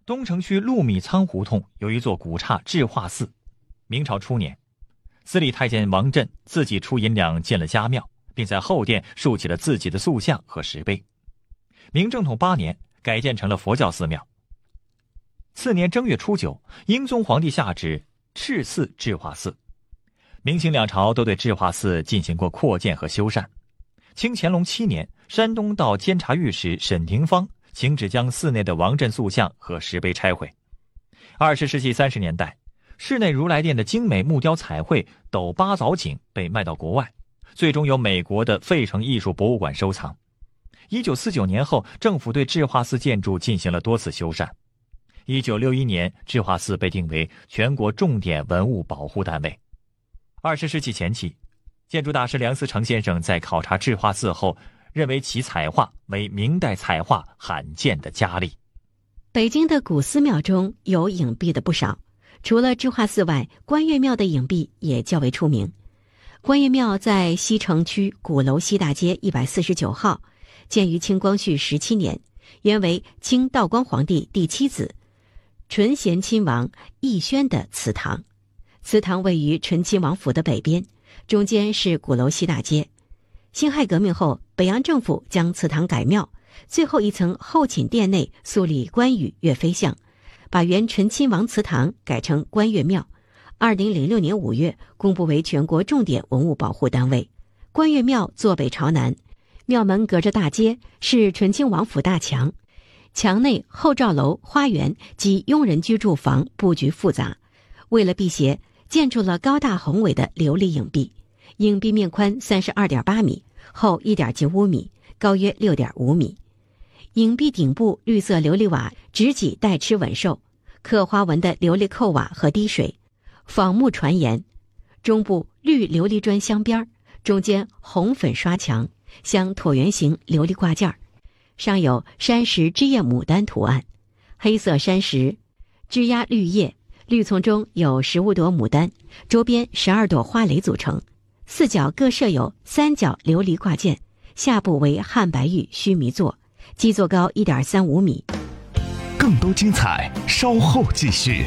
东城区陆米仓胡同有一座古刹智化寺。明朝初年，司礼太监王振自己出银两建了家庙，并在后殿竖起了自己的塑像和石碑。明正统8年改建成了佛教寺庙。次年正月初9，英宗皇帝下旨敕祀智化寺。明清两朝都对智化寺进行过扩建和修缮。清乾隆7年，山东道监察御史沈廷芳请旨将寺内的王振塑像和石碑拆毁。20世纪30年代，室内如来殿的精美木雕彩绘斗八藻井被卖到国外，最终由美国的费城艺术博物馆收藏。1949年后，政府对智化寺建筑进行了多次修缮。1961年，智化寺被定为全国重点文物保护单位。20世纪前期，建筑大师梁思成先生在考察智化寺后，认为其彩画为明代彩画罕见的佳丽。 北京的古寺庙中有影壁的不少，除了智化寺外，观月庙的影壁也较为出名。观月庙在西城区鼓楼西大街149号，建于清光绪17年，原为清道光皇帝第7子纯贤亲王奕轩的祠堂。祠堂位于纯亲王府的北边，中间是鼓楼西大街。辛亥革命后，北洋政府将祠堂改庙，最后一层后寝殿内肃立关羽、岳飞像，把原纯亲王祠堂改成观月庙。2006年5月公布为全国重点文物保护单位。观月庙坐北朝南，庙门隔着大街，是纯亲王府大墙，墙内后照楼、花园及佣人居住房布局复杂。为了辟邪，建筑了高大宏伟的琉璃影壁，影壁面宽32.8米，厚1.95米，高约6.5米。影壁顶部绿色琉璃瓦直脊带螭稳兽，刻花纹的琉璃扣瓦和滴水，仿木传檐。中部绿琉璃砖镶边，中间红粉刷墙，镶椭圆形琉璃挂件，上有山石枝叶牡丹图案，黑色山石枝桠绿叶，绿丛中有15朵牡丹，周边12朵花蕾组成，四角各设有3角琉璃挂件，下部为汉白玉须弥座，基座高1.35米。 更多精彩稍后继续。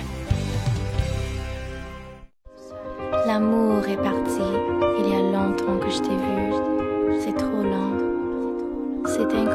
L'amour est parti, il y a longtemps que je t'ai vu, c'est trop lent, c'est